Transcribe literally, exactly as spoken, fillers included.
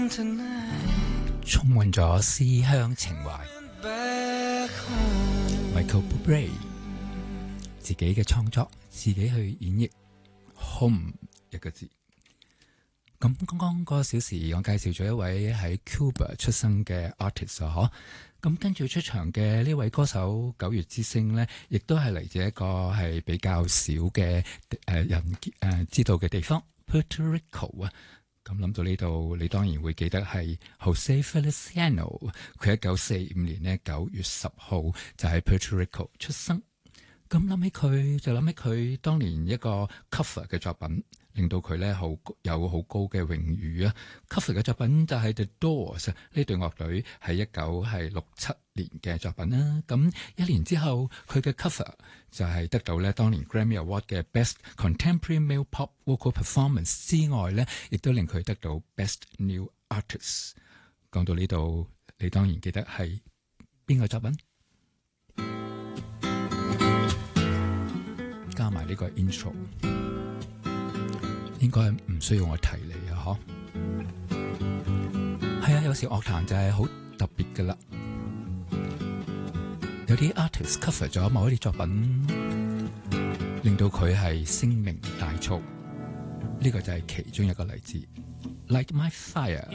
充滿咗思鄉情懷。Michael Bublé 自己嘅創作，自己去演繹 home 一個字。咁剛剛個小時我介紹咗一位喺 Cuba 出生嘅 artist 啊，嗬。咁跟住出場嘅呢位歌手九月之星呢，亦都係嚟自一個係比較少嘅誒人誒、呃、知道嘅地方 Puerto Rico 啊。咁諗到呢度，你當然會記得係 Jose Feliciano， 佢一九四五年呢九月十號就喺 Puerto Rico 出生。咁諗起佢就諗起佢當年一個 cover 嘅作品，令到佢咧好有好高嘅榮譽啊。cover 嘅作品就係 The Doors 呢隊樂隊係一九係六七年嘅作品啦。咁一年之後，佢嘅 cover 就係得到咧當年 Grammy Award 嘅 Best Contemporary Male Pop Vocal Performance 之外咧，亦都令佢得到 Best New Artist。講到呢度，你當然記得係邊個作品？加埋呢個 intro， 應該唔需要我提你啊，嗬？係啊，有時樂壇就係好特別噶啦，有啲 artist cover 咗某一啲作品，令到佢係聲名大噪，呢個就係其中一個例子。Light My Fire。